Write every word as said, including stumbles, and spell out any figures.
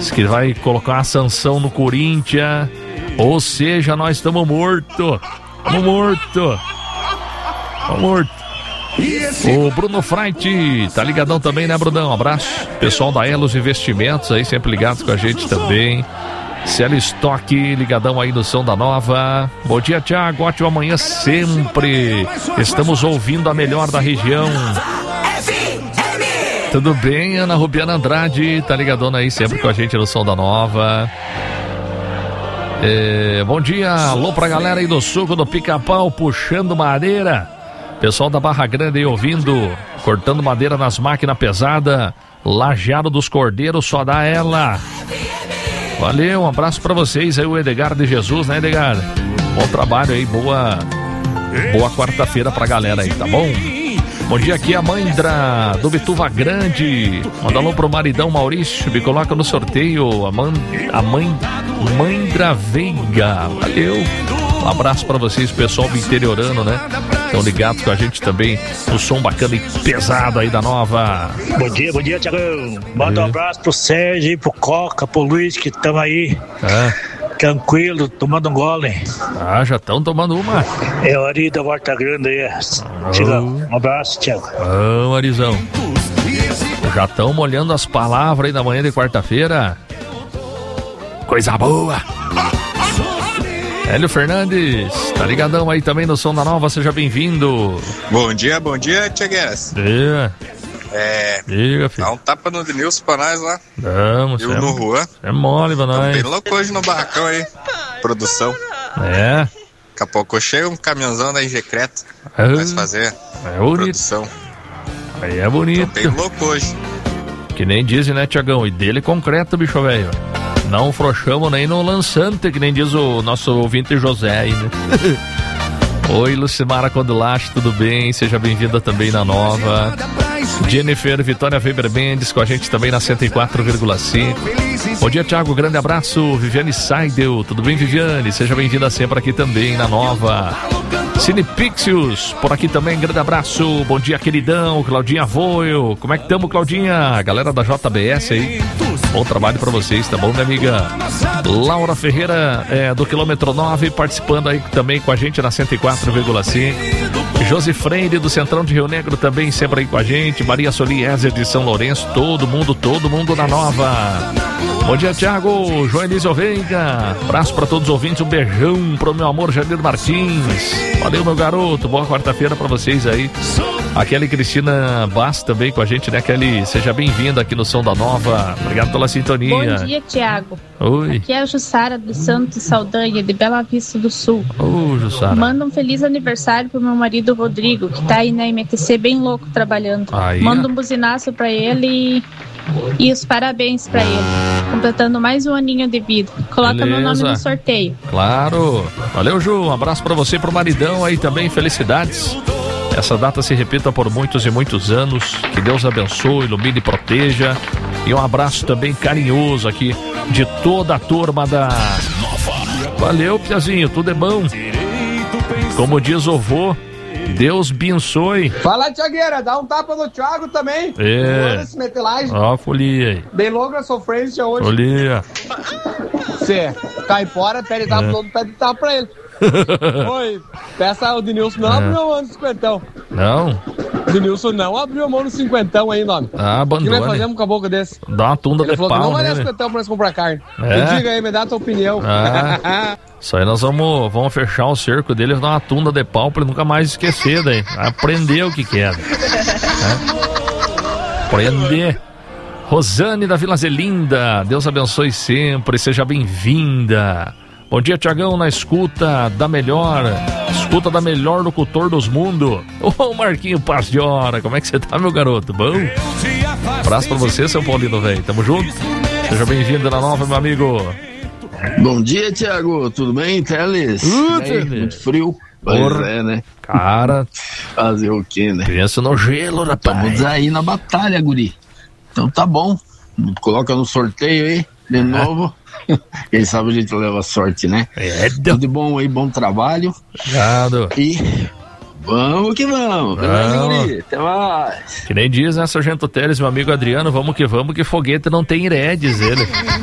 Diz que vai colocar uma sanção no Corinthians. Ou seja, nós estamos mortos. Estamos mortos. Estamos mortos. O Bruno Freit tá ligadão também, né, Brunão? Um abraço. Pessoal da Elos Investimentos aí, sempre ligados com a gente também. Cielo Stock, ligadão aí no Som da Nova. Bom dia, Thiago. Ótima manhã sempre. Estamos ouvindo a melhor da região. Tudo bem, Ana Rubiana Andrade, tá ligadona aí sempre com a gente no Som da Nova. É, bom dia, alô pra galera aí do suco do Pica-Pau, puxando madeira. Pessoal da Barra Grande aí ouvindo, cortando madeira nas máquinas pesadas. Lajeado dos Cordeiros, só dá ela. Valeu, um abraço pra vocês aí, o Edgar de Jesus, né, Edgar? Bom trabalho aí, boa, boa quarta-feira pra galera aí, tá bom? Bom dia, aqui é a Mandra do Bituva Grande. Manda alô pro maridão Maurício, me coloca no sorteio. A, man, a mãe Mandra Veiga. Valeu. Um abraço pra vocês, pessoal do interiorano, né? Estão ligados com a gente também. O som bacana e pesado aí da Nova. Bom dia, bom dia, Thiagão. Manda um abraço pro Sérgio, pro Coca, pro Luiz, que estão aí. É. Tranquilo, tomando um gole. Ah, já estão tomando uma. É o Ari da Horta Grande aí. Oh. Um abraço, Thiago. Ô, oh, Arizão. Já estão molhando as palavras aí na manhã de quarta-feira. Coisa boa. Hélio Fernandes, tá ligadão aí também no Som da Nova, seja bem-vindo. Bom dia, bom dia, Thiagueras. É. É. Diga, filho. Dá um tapa no Denilson pra nós lá. Vamos, Eu no Juan. É mole pra nós. Tô bem louco hoje no barracão aí. Produção. É. Daqui a pouco chega um caminhãozão da Ingecreto. É. Vai fazer É bonito. produção. Aí é bonito. Tô bem louco hoje. Que nem dizem, né, Tiagão? E dele concreto, bicho velho. Não frouxamos nem no lançante, que nem diz o nosso ouvinte José aí, né? Oi, Lucimara Codulache, tudo bem? Seja bem-vinda também na Nova. Jennifer Vitória Weber Mendes com a gente também na cento e quatro vírgula cinco. Bom dia, Thiago, grande abraço. Viviane Seidel, tudo bem, Viviane? Seja bem-vinda sempre aqui também na Nova. Cine Pixius, por aqui também, grande abraço. Bom dia, queridão, Claudinha Voio. Como é que estamos, Claudinha? Galera da J B S aí. Bom trabalho pra vocês, tá bom, minha amiga? Laura Ferreira, é, do quilômetro nove, participando aí também com a gente na cento e quatro vírgula cinco. Josi Freire, do Centrão de Rio Negro, também sempre aí com a gente. Maria Soliezer, de São Lourenço. Todo mundo, todo mundo na Nova. Bom dia, Thiago. Joelísio Veiga. Abraço pra todos os ouvintes. Um beijão pro meu amor, Jadir Martins. Valeu, meu garoto. Boa quarta-feira pra vocês aí. A Kelly Cristina Bass também com a gente, né, Kelly? Seja bem-vinda aqui no Som da Nova. Obrigado pela sintonia. Bom dia, Thiago. Oi. Aqui é a Jussara do Santo Saldanha, de Bela Vista do Sul. Ô, Jussara. Manda um feliz aniversário pro meu marido Rodrigo, que tá aí na M T C bem louco trabalhando. Aí, manda um buzinaço pra ele e, e os parabéns pra ele, completando mais um aninho de vida. Coloca Beleza. meu nome no sorteio. Claro. Valeu, Ju. Um abraço pra você e pro maridão aí também. Felicidades. Essa data se repita por muitos e muitos anos. Que Deus abençoe, ilumine e proteja. E um abraço também carinhoso aqui de toda a turma da Nova. Valeu, Piazinho, tudo é bom. Como diz o vô, Deus abençoe. Fala, Tiagueira, dá um tapa no Thiago também. É. Ó, a folia aí. Bem longa a sofrência hoje. Folia. Você cai fora, pede tapa, é. todo pede tapa pra ele. Oi, peça o Denilson não é. abriu a mão no cinquentão. Não? O Denilson não abriu a mão no cinquentão ainda, homem. Ah, abandone. O que nós fazemos com a boca desse? Dá uma tunda ele de falou pau, que não né? merece cinquentão pra nós comprar carne. É? Me diga aí, me dá a tua opinião. Ah, isso aí nós vamos, vamos fechar o cerco dele e dar uma tunda de pau pra ele nunca mais esquecer daí. Aprender o que quer. É? Aprender. Rosane da Vila Zelinda, Deus abençoe sempre, seja bem-vinda. Bom dia, Tiagão, na escuta da melhor, escuta da melhor locutor dos mundos. Ô, oh, Marquinho Paz de Hora, como é que você tá, meu garoto? Bom? Abraço pra você, seu Paulino, velho. Tamo junto? Seja bem-vindo na Nova, meu amigo. Bom dia, Tiago. Tudo bem, Teles? Uh, aí, muito frio. Pois Porra. é, né? Cara. Fazer o quê, né? Pensa no gelo, rapaz. Estamos aí na batalha, guri. Então tá bom. Coloca no sorteio aí, de é. novo. Quem sabe a gente leva sorte, né? É, tudo de bom aí, bom trabalho. Obrigado. E vamos que vamos. vamos. Até mais. Que nem diz, né, Sargento Teles, meu amigo Adriano, vamos que vamos, que foguete não tem iré, diz ele.